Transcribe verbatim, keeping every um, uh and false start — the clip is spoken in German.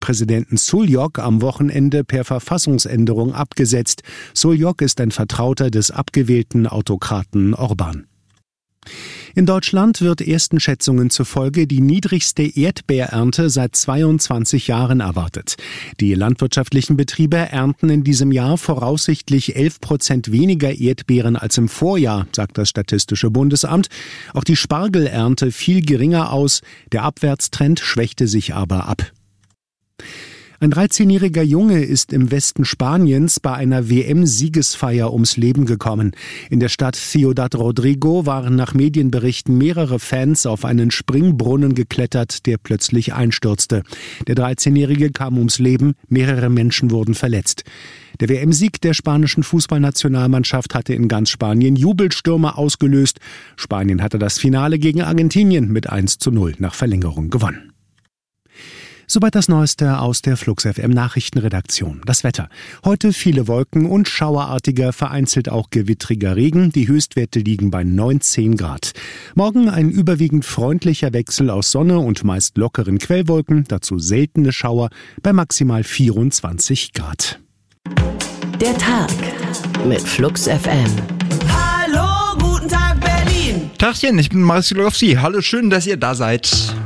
Präsidenten Suljok am Wochenende per Verfassungsänderung abgesetzt. Suljok ist ein Vertrauter des abgewählten Autokraten Orban. In Deutschland wird ersten Schätzungen zufolge die niedrigste Erdbeerernte seit zweiundzwanzig Jahren erwartet. Die landwirtschaftlichen Betriebe ernten in diesem Jahr voraussichtlich elf Prozent weniger Erdbeeren als im Vorjahr, sagt das Statistische Bundesamt. Auch die Spargelernte fiel geringer aus, der Abwärtstrend schwächte sich aber ab. Ein dreizehnjähriger Junge ist im Westen Spaniens bei einer W M-Siegesfeier ums Leben gekommen. In der Stadt Ciudad Rodrigo waren nach Medienberichten mehrere Fans auf einen Springbrunnen geklettert, der plötzlich einstürzte. Der dreizehnjährige kam ums Leben, mehrere Menschen wurden verletzt. Der W M-Sieg der spanischen Fußballnationalmannschaft hatte in ganz Spanien Jubelstürme ausgelöst. Spanien hatte das Finale gegen Argentinien mit eins zu null nach Verlängerung gewonnen. Soweit das Neueste aus der Flux F M Nachrichtenredaktion. Das Wetter. Heute viele Wolken und schauerartiger, vereinzelt auch gewittriger Regen. Die Höchstwerte liegen bei neunzehn Grad. Morgen ein überwiegend freundlicher Wechsel aus Sonne und meist lockeren Quellwolken. Dazu seltene Schauer bei maximal vierundzwanzig Grad. Der Tag mit Flux F M. Hallo, guten Tag Berlin. Tagchen, ich bin Marcel auf Sie. Hallo, schön, dass ihr da seid.